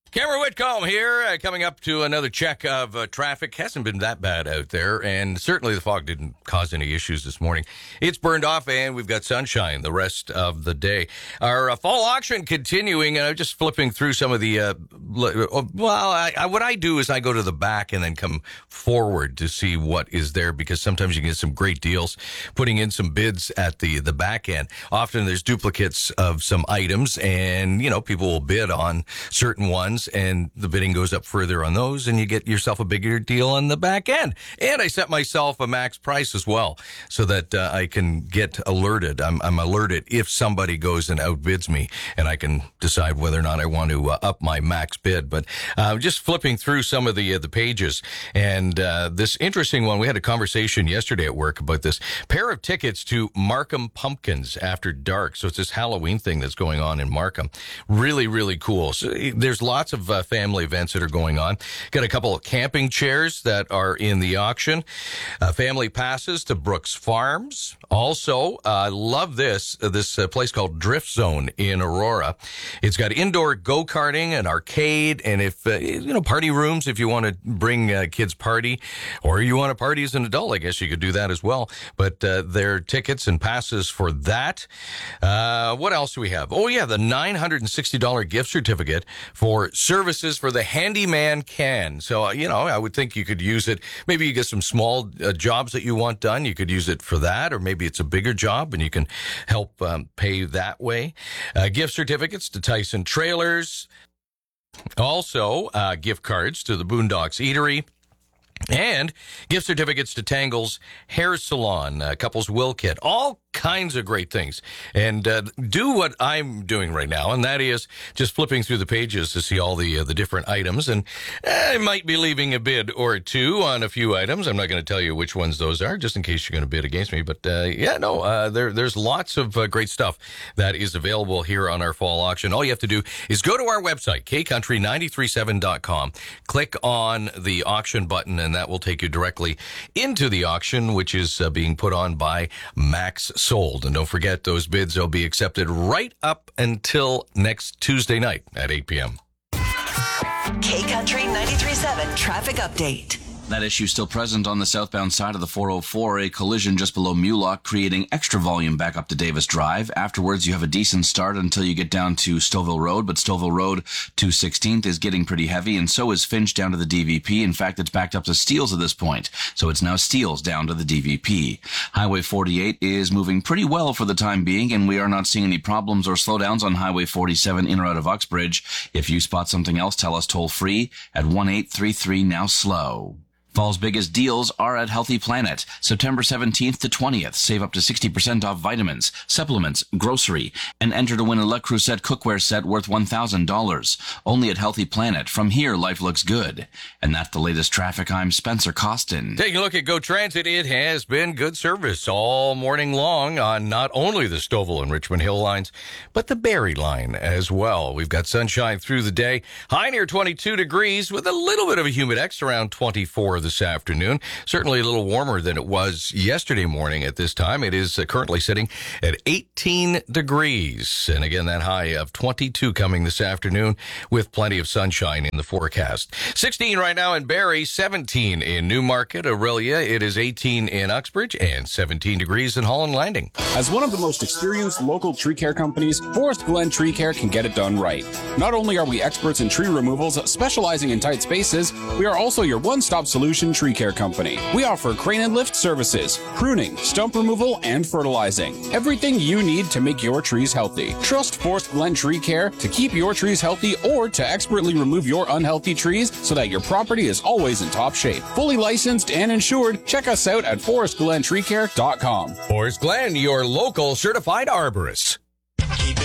Cameron Whitcomb here, coming up to another check of traffic. Hasn't been that bad out there, and certainly the fog didn't cause any issues this morning. It's burned off, and we've got sunshine the rest of the day. Our fall auction continuing, and I'm just flipping through some of the, what I do is I go to the back and then come forward to see what is there, because sometimes you can get some great deals putting in some bids at the back end. Often there's duplicates of some items, and, people will bid on certain ones, and the bidding goes up further on those, and you get yourself a bigger deal on the back end. And I set myself a max price as well, so that I can get alerted. I'm alerted if somebody goes and outbids me, and I can decide whether or not I want to up my max bid. But just flipping through some of the pages, and this interesting one, we had a conversation yesterday at work about this pair of tickets to Markham Pumpkins After Dark. So it's this Halloween thing that's going on in Markham. Really, really cool. So there's lots of family events that are going on. Got a couple of camping chairs that are in the auction. Family passes to Brooks Farms. Also, I love this place called Drift Zone in Aurora. It's got indoor go-karting and arcade, and if, party rooms if you want to bring kids party, or you want to party as an adult, I guess you could do that as well. But there are tickets and passes for that. What else do we have? Oh, yeah, the $960 gift certificate for services for the Handyman Can. So, I would think you could use it. Maybe you get some small jobs that you want done. You could use it for that, or maybe it's a bigger job and you can help pay that way. Gift certificates to Tyson Trailers. Also, gift cards to the Boondocks Eatery. And gift certificates to Tangle's Hair Salon, Couples Will Kit, all kinds of great things. And do what I'm doing right now, and that is just flipping through the pages to see all the different items. And I might be leaving a bid or two on a few items. I'm not going to tell you which ones those are, just in case you're going to bid against me. But there's lots of great stuff that is available here on our fall auction. All you have to do is go to our website, kcountry937.com, click on the auction button, and that will take you directly into the auction, which is being put on by Max Sold. And don't forget, those bids will be accepted right up until next Tuesday night at 8 p.m. K-Country 93.7 Traffic Update. That issue still present on the southbound side of the 404, a collision just below Mulock, creating extra volume back up to Davis Drive. Afterwards, you have a decent start until you get down to Stouffville Road, but Stouffville Road to 16th is getting pretty heavy, and so is Finch down to the DVP. In fact, it's backed up to Steeles at this point, so it's now Steeles down to the DVP. Highway 48 is moving pretty well for the time being, and we are not seeing any problems or slowdowns on Highway 47 in or out of Uxbridge. If you spot something else, tell us toll free at 1-833 now slow. Fall's biggest deals are at Healthy Planet. September 17th to 20th. Save up to 60% off vitamins, supplements, grocery, and enter to win a Le Creuset cookware set worth $1,000. Only at Healthy Planet. From here, life looks good. And that's the latest traffic. I'm Spencer Costin. Taking a look at Go Transit, it has been good service all morning long on not only the Stouffville and Richmond Hill lines, but the Barrie line as well. We've got sunshine through the day. High near 22 degrees with a little bit of a humidex around 24 this afternoon. Certainly a little warmer than it was yesterday morning at this time. It is currently sitting at 18 degrees. And again, that high of 22 coming this afternoon with plenty of sunshine in the forecast. 16 right now in Barrie, 17 in Newmarket, Aurelia. It is 18 in Uxbridge and 17 degrees in Holland Landing. As one of the most experienced local tree care companies, Forest Glen Tree Care can get it done right. Not only are we experts in tree removals, specializing in tight spaces, we are also your one-stop solution Tree Care Company. We offer crane and lift services, pruning, stump removal, and fertilizing. Everything you need to make your trees healthy. Trust Forest Glen Tree Care to keep your trees healthy or to expertly remove your unhealthy trees so that your property is always in top shape. Fully licensed and insured, check us out at forestglentreecare.com. Forest Glen, your local certified arborist.